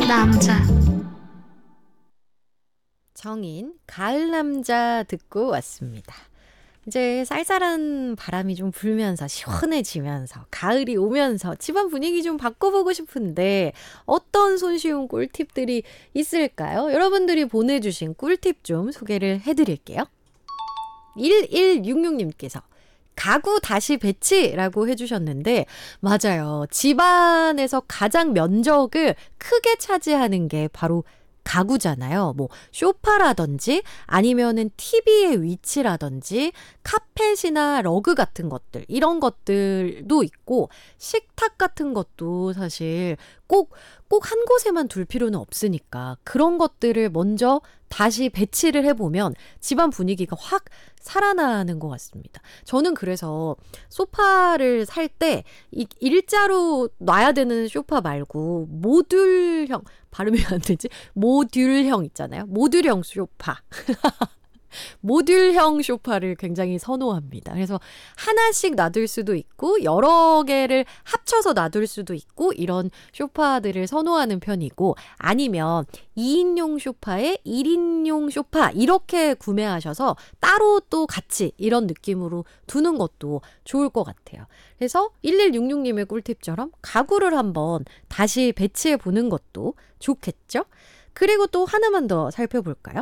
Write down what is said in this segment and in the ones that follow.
남자. 정인, 가을 남자 듣고 왔습니다. 이제 쌀쌀한 바람이 좀 불면서 시원해지면서 가을이 오면서 집안 분위기 좀 바꿔보고 싶은데 어떤 손쉬운 꿀팁들이 있을까요? 여러분들이 보내주신 꿀팁 좀 소개를 해드릴게요. 1166님께서 가구 다시 배치라고 해주셨는데 맞아요. 집안에서 가장 면적을 크게 차지하는 게 바로 가구잖아요. 뭐 소파라든지 아니면은 TV의 위치라든지 카펫이나 러그 같은 것들 이런 것들도 있고 식탁 같은 것도 사실 꼭 한 곳에만 둘 필요는 없으니까 그런 것들을 먼저 다시 배치를 해보면 집안 분위기가 확 살아나는 것 같습니다. 저는 그래서 소파를 살 때 일자로 놔야 되는 소파 말고 모듈형 발음이 안 되지? 모듈형 있잖아요. 모듈형 소파. 모듈형 소파를 굉장히 선호합니다. 그래서 하나씩 놔둘 수도 있고 여러 개를 합쳐서 놔둘 수도 있고 이런 소파들을 선호하는 편이고 아니면 2인용 소파에 1인용 소파 이렇게 구매하셔서 따로 또 같이 이런 느낌으로 두는 것도 좋을 것 같아요. 그래서 1166님의 꿀팁처럼 가구를 한번 다시 배치해 보는 것도 좋겠죠? 그리고 또 하나만 더 살펴볼까요?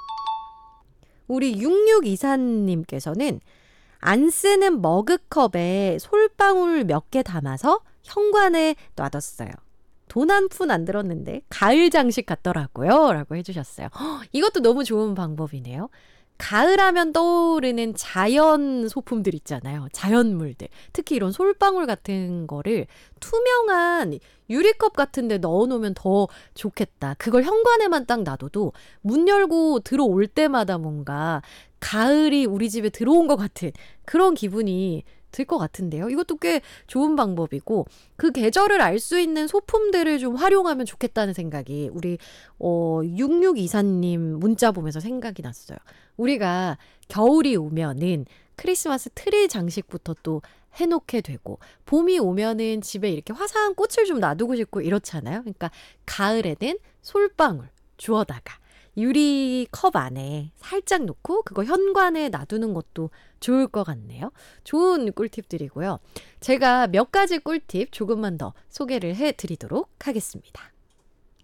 우리 6624님께서는 안 쓰는 머그컵에 솔방울 몇 개 담아서 현관에 놔뒀어요. 돈 한 푼 안 들었는데 가을 장식 같더라고요. 라고 해주셨어요. 이것도 너무 좋은 방법이네요. 가을하면 떠오르는 자연 소품들 있잖아요. 자연물들. 특히 이런 솔방울 같은 거를 투명한 유리컵 같은 데 넣어놓으면 더 좋겠다. 그걸 현관에만 딱 놔둬도 문 열고 들어올 때마다 뭔가 가을이 우리 집에 들어온 것 같은 그런 기분이 들 것 같은데요. 이것도 꽤 좋은 방법이고 그 계절을 알 수 있는 소품들을 좀 활용하면 좋겠다는 생각이 우리 6624님 문자 보면서 생각이 났어요. 우리가 겨울이 오면은 크리스마스 트리 장식부터 또 해놓게 되고 봄이 오면은 집에 이렇게 화사한 꽃을 좀 놔두고 싶고 이렇잖아요. 그러니까 가을에는 솔방울 주워다가 유리컵 안에 살짝 놓고 그거 현관에 놔두는 것도 좋을 것 같네요. 좋은 꿀팁들이고요. 제가 몇 가지 꿀팁 조금만 더 소개를 해드리도록 하겠습니다.